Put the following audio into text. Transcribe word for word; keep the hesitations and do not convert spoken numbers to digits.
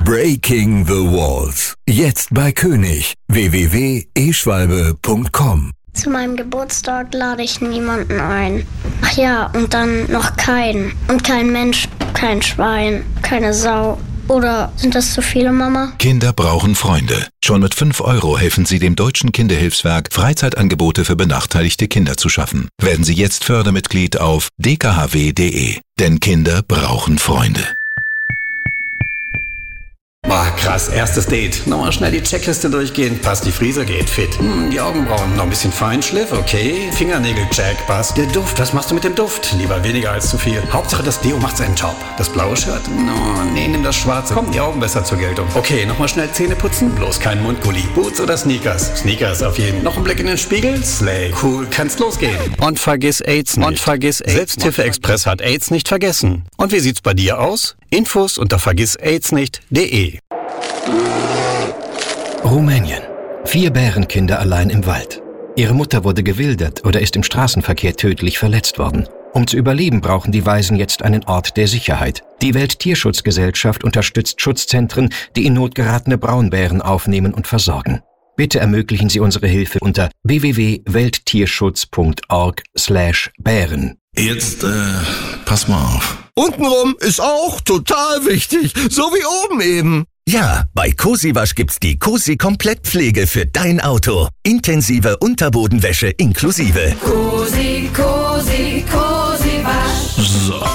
Breaking the Walls. Jetzt bei König. w w w punkt e schwalbe punkt com. Zu meinem Geburtstag lade ich niemanden ein. Ach ja, und dann noch keinen. Und kein Mensch, kein Schwein, keine Sau. Oder sind das zu viele, Mama? Kinder brauchen Freunde. Schon mit fünf Euro helfen Sie dem Deutschen Kinderhilfswerk, Freizeitangebote für benachteiligte Kinder zu schaffen. Werden Sie jetzt Fördermitglied auf d k h w punkt d e. Denn Kinder brauchen Freunde. Boah, krass, erstes Date. Nochmal schnell die Checkliste durchgehen. Passt, die Frise geht fit. Hm, die Augenbrauen, noch ein bisschen Feinschliff, okay. Fingernägel, check, passt. Der Duft, was machst du mit dem Duft? Lieber weniger als zu viel. Hauptsache, das Deo macht seinen Job. Das blaue Shirt? No, nee, nimm das schwarze. Kommen die Augen besser zur Geltung. Okay, nochmal schnell Zähne putzen. Bloß kein Mundgulli. Boots oder Sneakers? Sneakers auf jeden. Noch ein Blick in den Spiegel? Slay. Cool, kann's losgehen. Und vergiss AIDS nicht. Und vergiss AIDS. Selbsthilfe-Express hat AIDS nicht vergessen. Und wie sieht's bei dir aus? Infos unter vergiss aids nicht punkt d e. Rumänien. Vier Bärenkinder allein im Wald. Ihre Mutter wurde gewildert oder ist im Straßenverkehr tödlich verletzt worden. Um zu überleben, brauchen die Waisen jetzt einen Ort der Sicherheit. Die Welttierschutzgesellschaft unterstützt Schutzzentren, die in Not geratene Braunbären aufnehmen und versorgen. Bitte ermöglichen Sie unsere Hilfe unter w w w punkt welttierschutz punkt org slash Bären. Jetzt, äh, pass mal auf. Untenrum ist auch total wichtig, so wie oben eben. Ja, bei Cosiwasch gibt's die Cosi Komplettpflege für dein Auto. Intensive Unterbodenwäsche inklusive. Cosi, Cosi, Cosiwasch. So.